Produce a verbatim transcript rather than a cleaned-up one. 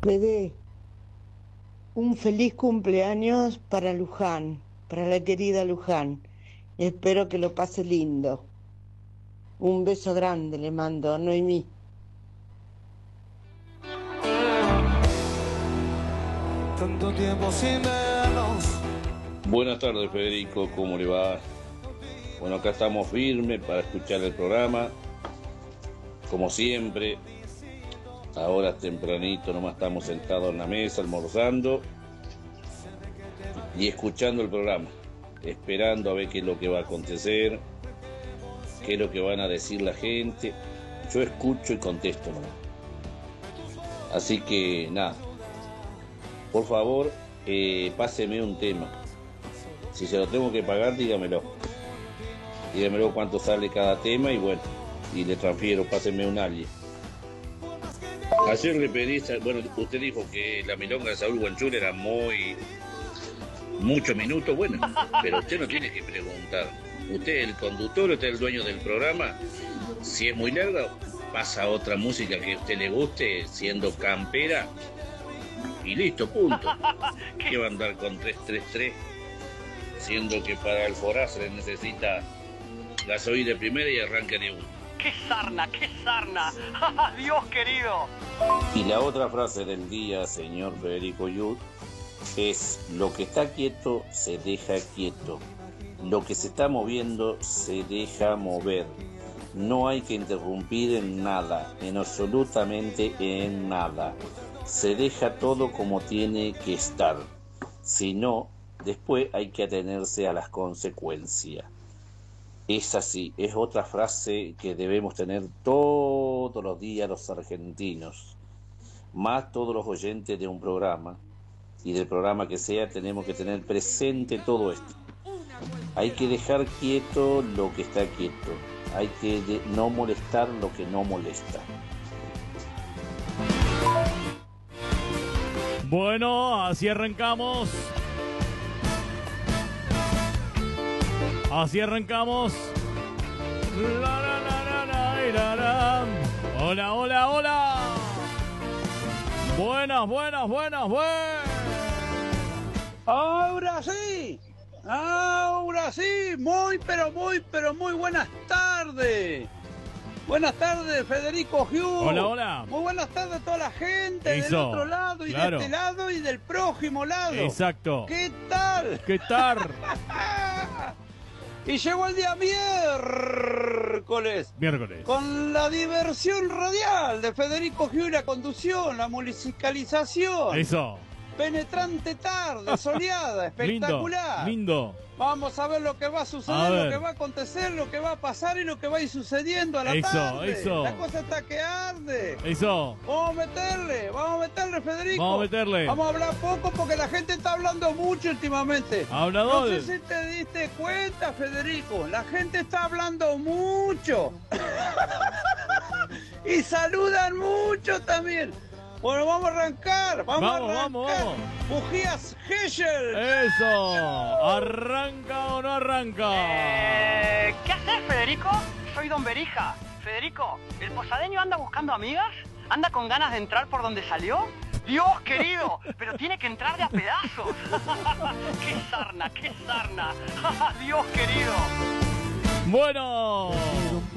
Le dé un feliz cumpleaños para Luján, para la querida Luján. Espero que lo pase lindo. Un beso grande le mando, Noemí. Tanto tiempo sin vernos. Buenas tardes, Federico, ¿cómo le va? Bueno, acá estamos firmes para escuchar el programa. Como siempre, ahora tempranito nomás estamos sentados en la mesa almorzando y escuchando el programa, esperando a ver qué es lo que va a acontecer, qué es lo que van a decir la gente. Yo escucho y contesto nomás. Así que nada, por favor, eh, páseme un tema. Si se lo tengo que pagar, dígamelo. Dígamelo cuánto sale cada tema y bueno, y le transfiero, páseme un alien. Ayer le pedí, bueno, usted dijo que la milonga de Saúl Guanchul era muy, muchos minutos, bueno, pero usted no tiene que preguntar. Usted es el conductor, usted es el dueño del programa. Si es muy larga, pasa otra música que a usted le guste, siendo campera, y listo, punto. ¿Qué va a andar con tres tres tres? Siendo que para el Forá se le necesita gasoil de primera y arranque de uno. ¡Qué sarna, qué sarna! ¡Dios querido! Y la otra frase del día, señor Federico Yud, es: lo que está quieto se deja quieto, lo que se está moviendo se deja mover. No hay que interrumpir en nada, en absolutamente en nada. Se deja todo como tiene que estar. Si no, después hay que atenerse a las consecuencias. Es así, es otra frase que debemos tener todos los días los argentinos, más todos los oyentes de un programa, y del programa que sea tenemos que tener presente todo esto. Hay que dejar quieto lo que está quieto, hay que de- no molestar lo que no molesta. Bueno, así arrancamos. Así arrancamos. La, la, la, la, la, la, la. Hola, hola, hola. Buenas, buenas, buenas, buenas. Ahora sí, ahora sí, muy, pero muy, pero muy buenas tardes. Buenas tardes, Federico Hugh. Hola, hola. Muy buenas tardes a toda la gente del Eso, otro lado y claro. de este lado y del próximo lado. Exacto. ¿Qué tal? ¿Qué tal? Y llegó el día miércoles. Miércoles. Con la diversión radial de Federico Hugh y la conducción, la musicalización. Eso. Penetrante tarde, soleada, espectacular. Lindo, lindo. Vamos a ver lo que va a suceder, A ver. lo que va a acontecer, lo que va a pasar y lo que va a ir sucediendo a la Eso, tarde. eso. La cosa está que arde. Eso. Vamos a meterle, vamos a meterle, Federico. Vamos a meterle. Vamos a hablar poco porque la gente está hablando mucho últimamente. Hablador. No sé si te diste cuenta, Federico. La gente está hablando mucho. Y saludan mucho también. Bueno, vamos a arrancar. Vamos, Vamos, a arrancar. vamos, vamos. Bujías Heschel. Eso. ¿Arranca o no arranca? Eh, ¿Qué haces, Federico? Soy Don Berija. Federico, ¿el posadeño anda buscando amigas? ¿Anda con ganas de entrar por donde salió? Dios querido, pero tiene que entrar de a pedazos. ¡Qué sarna, qué sarna! Dios querido. Bueno.